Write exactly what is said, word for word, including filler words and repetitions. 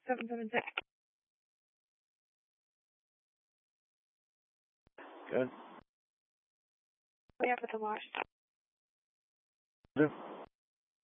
seven seven six. Good. We have it tomorrow. Do.